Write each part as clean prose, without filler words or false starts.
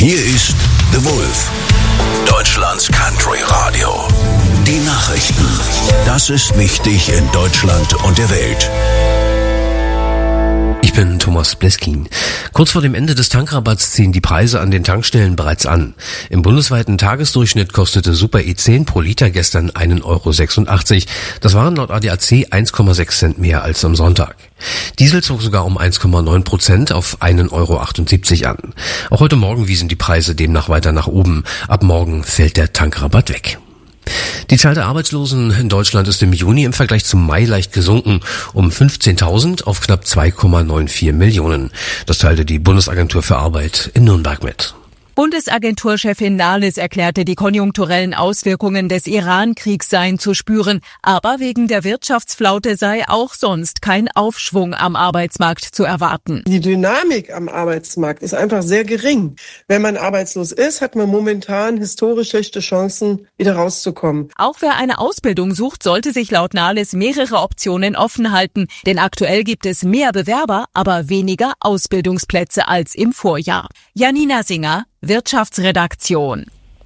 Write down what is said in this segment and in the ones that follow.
Hier ist The Wolf, Deutschlands Country Radio. Die Nachrichten. Das ist wichtig in Deutschland und der Welt. Ich bin Thomas Bleskin. Kurz vor dem Ende des Tankrabatts ziehen die Preise an den Tankstellen bereits an. Im bundesweiten Tagesdurchschnitt kostete Super E10 pro Liter gestern 1,86 €. Das waren laut ADAC 1,6 Cent mehr als am Sonntag. Diesel zog sogar um 1,9% auf 1,78 € an. Auch heute Morgen wiesen die Preise demnach weiter nach oben. Ab morgen fällt der Tankrabatt weg. Die Zahl der Arbeitslosen in Deutschland ist im Juni im Vergleich zum Mai leicht gesunken, um 15.000 auf knapp 2,94 Millionen. Das teilte die Bundesagentur für Arbeit in Nürnberg mit. Bundesagenturchefin Nahles erklärte, die konjunkturellen Auswirkungen des Iran-Kriegs seien zu spüren, aber wegen der Wirtschaftsflaute sei auch sonst kein Aufschwung am Arbeitsmarkt zu erwarten. Die Dynamik am Arbeitsmarkt ist einfach sehr gering. Wenn man arbeitslos ist, hat man momentan historisch schlechte Chancen, wieder rauszukommen. Auch wer eine Ausbildung sucht, sollte sich laut Nahles mehrere Optionen offen halten, denn aktuell gibt es mehr Bewerber, aber weniger Ausbildungsplätze als im Vorjahr. Janina Singer, Wirtschaftsredaktion.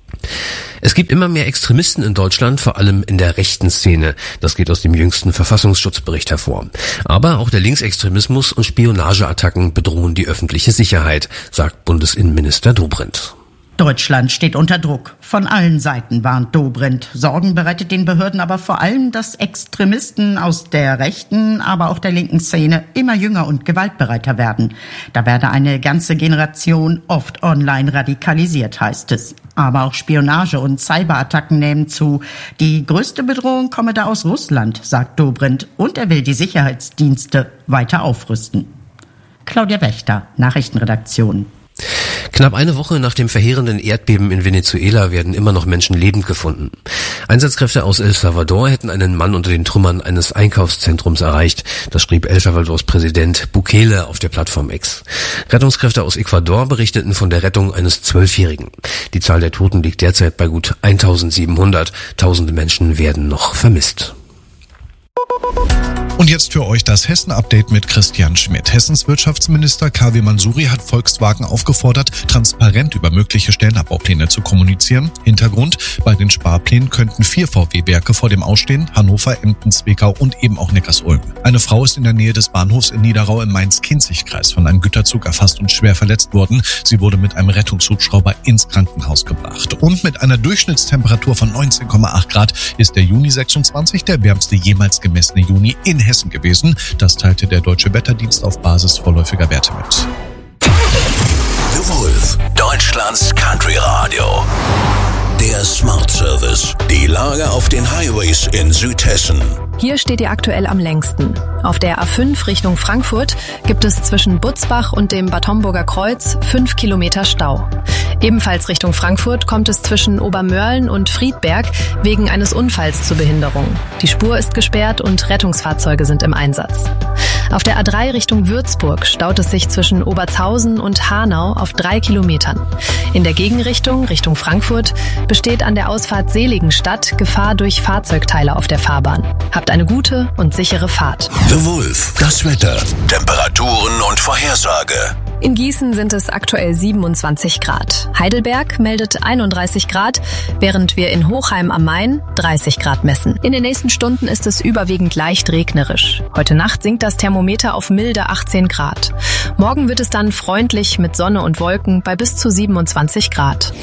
Es gibt immer mehr Extremisten in Deutschland, vor allem in der rechten Szene. Das geht aus dem jüngsten Verfassungsschutzbericht hervor. Aber auch der Linksextremismus und Spionageattacken bedrohen die öffentliche Sicherheit, sagt Bundesinnenminister Dobrindt. Deutschland steht unter Druck. Von allen Seiten warnt Dobrindt. Sorgen bereitet den Behörden aber vor allem, dass Extremisten aus der rechten, aber auch der linken Szene immer jünger und gewaltbereiter werden. Da werde eine ganze Generation oft online radikalisiert, heißt es. Aber auch Spionage und Cyberattacken nehmen zu. Die größte Bedrohung komme da aus Russland, sagt Dobrindt. Und er will die Sicherheitsdienste weiter aufrüsten. Claudia Wächter, Nachrichtenredaktion. Knapp eine Woche nach dem verheerenden Erdbeben in Venezuela werden immer noch Menschen lebend gefunden. Einsatzkräfte aus El Salvador hätten einen Mann unter den Trümmern eines Einkaufszentrums erreicht. Das schrieb El Salvadors Präsident Bukele auf der Plattform X. Rettungskräfte aus Ecuador berichteten von der Rettung eines 12-Jährigen. Die Zahl der Toten liegt derzeit bei gut 1700. Tausende Menschen werden noch vermisst. Und jetzt für euch das Hessen-Update mit Christian Schmidt. Hessens Wirtschaftsminister K.W. Mansuri hat Volkswagen aufgefordert, transparent über mögliche Stellenabbaupläne zu kommunizieren. Hintergrund: Bei den Sparplänen könnten 4 VW-Werke vor dem Ausstehen: Hannover, Emden, Zwickau und eben auch Neckarsulm. Eine Frau ist in der Nähe des Bahnhofs in Niederau im Main-Kinzig-Kreis von einem Güterzug erfasst und schwer verletzt worden. Sie wurde mit einem Rettungshubschrauber ins Krankenhaus gebracht. Und mit einer Durchschnittstemperatur von 19,8 Grad ist der Juni 26 der wärmste jemals gemessene Juni in Hessen gewesen. Das teilte der Deutsche Wetterdienst auf Basis vorläufiger Werte mit. The Wolf, Deutschlands Country Radio. Der Smart Service. Die Lage auf den Highways in Südhessen. Hier steht ihr aktuell am längsten. Auf der A5 Richtung Frankfurt gibt es zwischen Butzbach und dem Bad Homburger Kreuz 5 Kilometer Stau. Ebenfalls Richtung Frankfurt kommt es zwischen Obermörlen und Friedberg wegen eines Unfalls zu Behinderungen. Die Spur ist gesperrt und Rettungsfahrzeuge sind im Einsatz. Auf der A3 Richtung Würzburg staut es sich zwischen Obertshausen und Hanau auf 3 Kilometern. In der Gegenrichtung, Richtung Frankfurt, besteht an der Ausfahrt Seligenstadt Gefahr durch Fahrzeugteile auf der Fahrbahn. Habt eine gute und sichere Fahrt. The Wolf, das Wetter, Temperaturen und Vorhersage. In Gießen sind es aktuell 27 Grad. Heidelberg meldet 31 Grad, während wir in Hochheim am Main 30 Grad messen. In den nächsten Stunden ist es überwiegend leicht regnerisch. Heute Nacht sinkt das Thermometer auf milde 18 Grad. Morgen wird es dann freundlich mit Sonne und Wolken bei bis zu 27 Grad.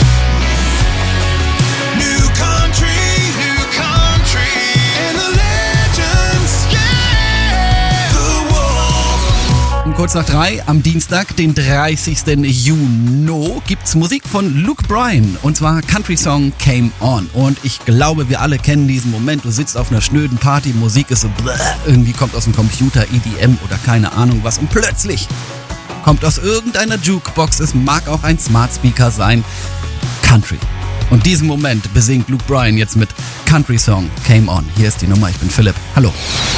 Kurz nach 3 am Dienstag, den 30. Juni, gibt's Musik von Luke Bryan, und zwar Country Song Came On. Und ich glaube, wir alle kennen diesen Moment. Du sitzt auf einer schnöden Party, Musik ist so irgendwie kommt aus dem Computer, EDM oder keine Ahnung was, und plötzlich kommt aus irgendeiner Jukebox, es mag auch ein Smart Speaker sein, Country. Und diesen Moment besingt Luke Bryan jetzt mit Country Song Came On. Hier ist die Nummer, ich bin Philipp. Hallo.